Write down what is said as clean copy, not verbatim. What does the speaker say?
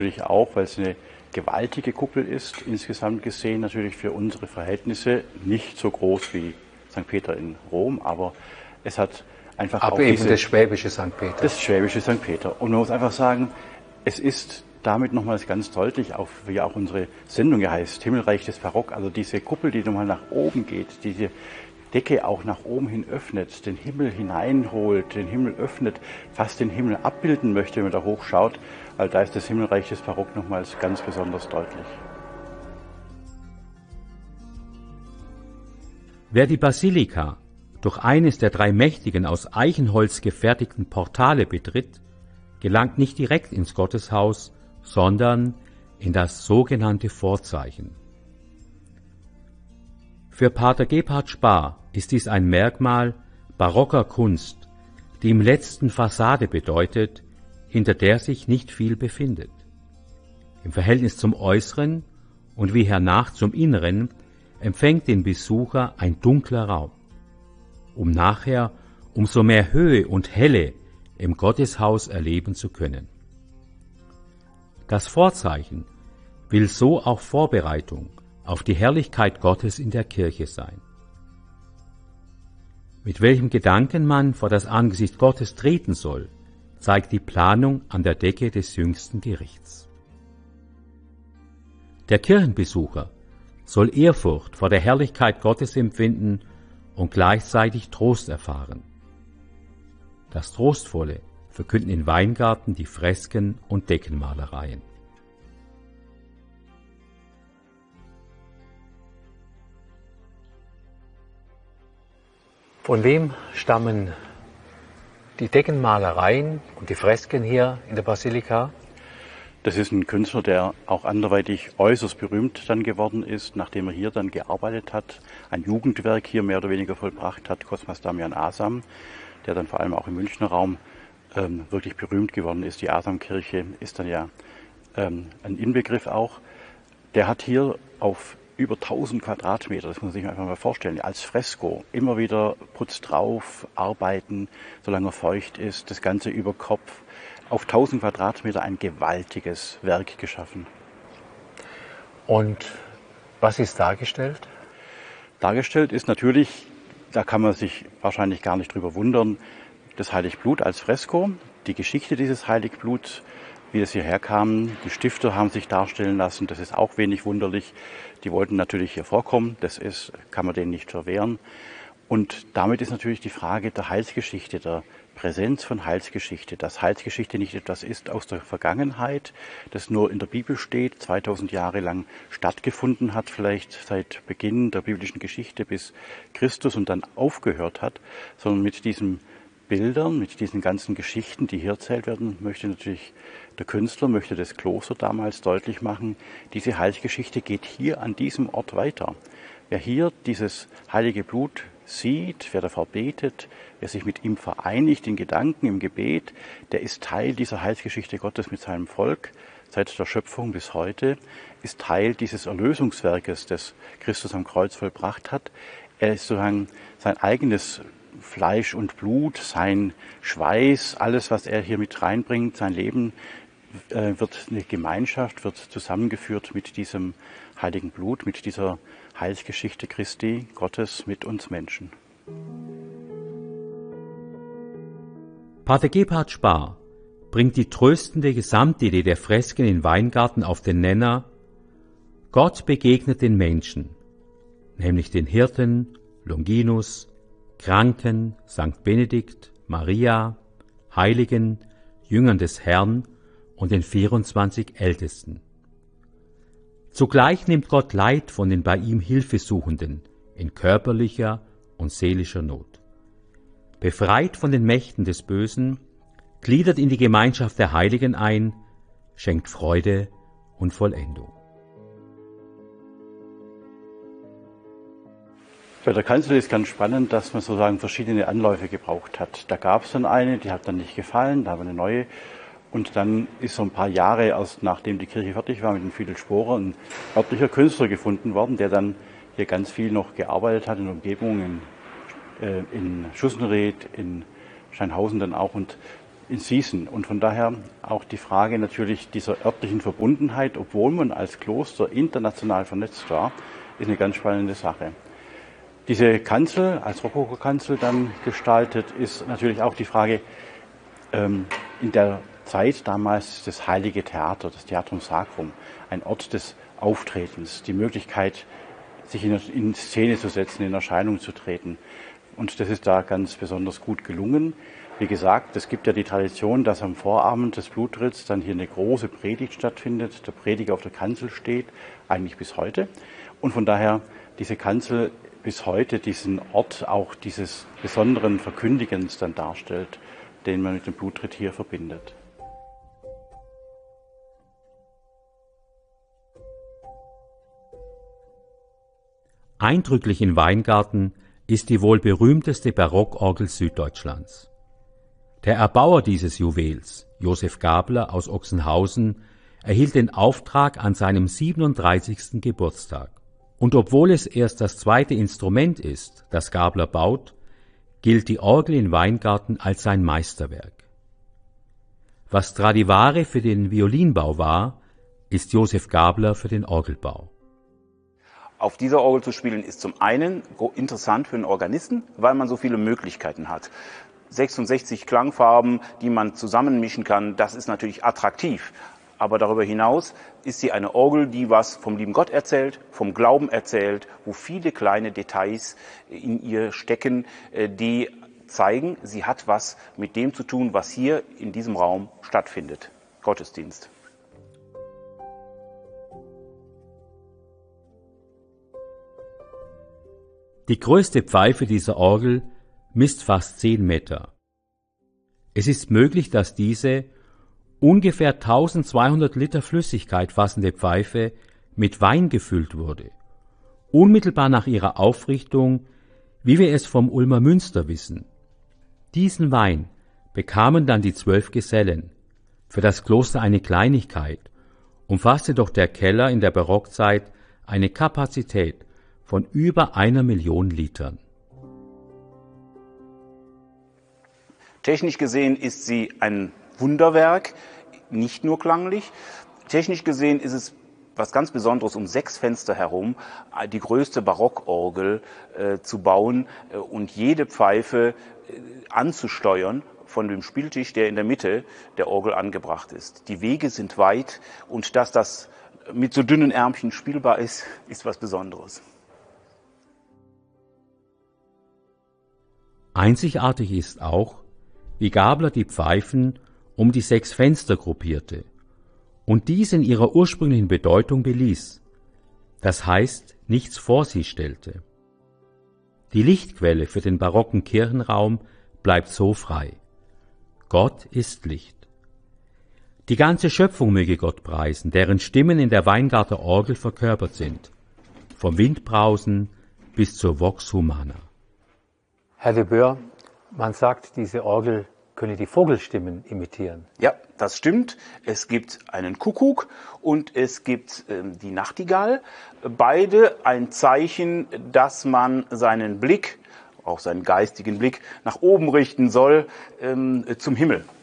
Natürlich auch, weil es eine gewaltige Kuppel ist, insgesamt gesehen natürlich für unsere Verhältnisse nicht so groß wie St. Peter in Rom, aber es hat einfach Aber auch eben das schwäbische St. Peter. das schwäbische St. Peter. Und man muss einfach sagen, es ist damit nochmals ganz deutlich, auch wie auch unsere Sendung ja heißt, Himmelreich des Barock, also diese Kuppel, die nochmal nach oben geht, diese Decke auch nach oben hin öffnet, den Himmel hineinholt, den Himmel öffnet, fast den Himmel abbilden möchte, wenn man da hochschaut, weil da ist das Himmelreich des Barock nochmals ganz besonders deutlich. Wer die Basilika durch eines der 3 mächtigen aus Eichenholz gefertigten Portale betritt, gelangt nicht direkt ins Gotteshaus, sondern in das sogenannte Vorzeichen. Für Pater Gebhard Spahr ist dies ein Merkmal barocker Kunst, die im letzten Fassade bedeutet, hinter der sich nicht viel befindet. Im Verhältnis zum Äußeren und wie hernach zum Inneren empfängt den Besucher ein dunkler Raum, um nachher umso mehr Höhe und Helle im Gotteshaus erleben zu können. Das Vorzeichen will so auch Vorbereitung auf die Herrlichkeit Gottes in der Kirche sein. Mit welchem Gedanken man vor das Angesicht Gottes treten soll, zeigt die Planung an der Decke des jüngsten Gerichts. Der Kirchenbesucher soll Ehrfurcht vor der Herrlichkeit Gottes empfinden und gleichzeitig Trost erfahren. Das Trostvolle verkünden in Weingarten die Fresken und Deckenmalereien. Von wem stammen die Deckenmalereien und die Fresken hier in der Basilika? Das ist ein Künstler, der auch anderweitig äußerst berühmt dann geworden ist, nachdem er hier dann gearbeitet hat, ein Jugendwerk hier mehr oder weniger vollbracht hat, Cosmas Damian Asam, der dann vor allem auch im Münchner Raum wirklich berühmt geworden ist. Die Asamkirche ist dann ja ein Inbegriff auch. Der hat hier auf über 1000 Quadratmeter, das muss man sich einfach mal vorstellen, als Fresko, immer wieder Putz drauf, arbeiten, solange er feucht ist, das Ganze über Kopf, auf 1000 Quadratmeter ein gewaltiges Werk geschaffen. Und was ist dargestellt? Dargestellt ist natürlich, da kann man sich wahrscheinlich gar nicht drüber wundern, das Heiligblut als Fresko, die Geschichte dieses Heiligbluts, wie es hierher kam. Die Stifter haben sich darstellen lassen, das ist auch wenig wunderlich. Die wollten natürlich hier vorkommen, kann man denen nicht verwehren. Und damit ist natürlich die Frage der Heilsgeschichte, der Präsenz von Heilsgeschichte, dass Heilsgeschichte nicht etwas ist aus der Vergangenheit, das nur in der Bibel steht, 2000 Jahre lang stattgefunden hat, vielleicht seit Beginn der biblischen Geschichte bis Christus und dann aufgehört hat, sondern mit diesen Bildern, mit diesen ganzen Geschichten, die hier erzählt werden, möchte natürlich der Künstler, möchte das Kloster damals deutlich machen, diese Heilsgeschichte geht hier an diesem Ort weiter. Wer hier dieses heilige Blut sieht, wer davor betet, wer sich mit ihm vereinigt in Gedanken, im Gebet, der ist Teil dieser Heilsgeschichte Gottes mit seinem Volk, seit der Schöpfung bis heute, ist Teil dieses Erlösungswerkes, das Christus am Kreuz vollbracht hat. Er ist sozusagen sein eigenes Fleisch und Blut, sein Schweiß, alles, was er hier mit reinbringt, sein Leben wird eine Gemeinschaft, wird zusammengeführt mit diesem heiligen Blut, mit dieser Heilsgeschichte Christi, Gottes mit uns Menschen. Pater Gebhard Spahr bringt die tröstende Gesamtidee der Fresken in Weingarten auf den Nenner: Gott begegnet den Menschen, nämlich den Hirten, Longinus, Kranken, St. Benedikt, Maria, Heiligen, Jüngern des Herrn und den 24 Ältesten. Zugleich nimmt Gott Leid von den bei ihm Hilfesuchenden in körperlicher und seelischer Not. Befreit von den Mächten des Bösen, gliedert in die Gemeinschaft der Heiligen ein, schenkt Freude und Vollendung. Bei der Kanzel ist ganz spannend, dass man sozusagen verschiedene Anläufe gebraucht hat. Da gab es dann eine, die hat dann nicht gefallen, da haben wir eine neue. Und dann ist so ein paar Jahre erst nachdem die Kirche fertig war mit den Fiedelsporer ein örtlicher Künstler gefunden worden, der dann hier ganz viel noch gearbeitet hat in der Umgebung, in Schussenried, in Scheinhausen dann auch. Und in Season. Und von daher auch die Frage natürlich dieser örtlichen Verbundenheit, obwohl man als Kloster international vernetzt war, ist eine ganz spannende Sache. Diese Kanzel, als Rokokokanzel dann gestaltet, ist natürlich auch die Frage, in der Zeit damals das Heilige Theater, das Theatrum Sacrum, ein Ort des Auftretens, die Möglichkeit, sich in Szene zu setzen, in Erscheinung zu treten. Und das ist da ganz besonders gut gelungen. Wie gesagt, es gibt ja die Tradition, dass am Vorabend des Bluttritts dann hier eine große Predigt stattfindet, der Prediger auf der Kanzel steht, eigentlich bis heute. Und von daher diese Kanzel bis heute diesen Ort auch dieses besonderen Verkündigens dann darstellt, den man mit dem Blutritt hier verbindet. Eindrücklich in Weingarten ist die wohl berühmteste Barockorgel Süddeutschlands. Der Erbauer dieses Juwels, Josef Gabler aus Ochsenhausen, erhielt den Auftrag an seinem 37. Geburtstag. Und obwohl es erst das zweite Instrument ist, das Gabler baut, gilt die Orgel in Weingarten als sein Meisterwerk. Was Stradivari für den Violinbau war, ist Josef Gabler für den Orgelbau. Auf dieser Orgel zu spielen ist zum einen interessant für einen Organisten, weil man so viele Möglichkeiten hat. 66 Klangfarben, die man zusammenmischen kann, das ist natürlich attraktiv. Aber darüber hinaus ist sie eine Orgel, die was vom lieben Gott erzählt, vom Glauben erzählt, wo viele kleine Details in ihr stecken, die zeigen, sie hat was mit dem zu tun, was hier in diesem Raum stattfindet. Gottesdienst. Die größte Pfeife dieser Orgel misst fast 10 Meter. Es ist möglich, dass diese ungefähr 1200 Liter Flüssigkeit fassende Pfeife mit Wein gefüllt wurde, unmittelbar nach ihrer Aufrichtung, wie wir es vom Ulmer Münster wissen. Diesen Wein bekamen dann die 12 Gesellen, für das Kloster eine Kleinigkeit, umfasste doch der Keller in der Barockzeit eine Kapazität von über 1 Million Litern. Technisch gesehen ist sie ein Wunderwerk, nicht nur klanglich. Technisch gesehen ist es was ganz Besonderes, um 6 Fenster herum die größte Barockorgel zu bauen und jede Pfeife anzusteuern von dem Spieltisch, der in der Mitte der Orgel angebracht ist. Die Wege sind weit und dass das mit so dünnen Ärmchen spielbar ist, ist was Besonderes. Einzigartig ist auch, wie Gabler die Pfeifen um die 6 Fenster gruppierte und dies in ihrer ursprünglichen Bedeutung beließ, das heißt, nichts vor sie stellte. Die Lichtquelle für den barocken Kirchenraum bleibt so frei. Gott ist Licht. Die ganze Schöpfung möge Gott preisen, deren Stimmen in der Weingarter Orgel verkörpert sind, vom Windbrausen bis zur Vox Humana. Herr de Boer, man sagt, diese Orgel könne die Vogelstimmen imitieren. Ja, das stimmt. Es gibt einen Kuckuck und es gibt die Nachtigall. Beide ein Zeichen, dass man seinen Blick, auch seinen geistigen Blick, nach oben richten soll, zum Himmel.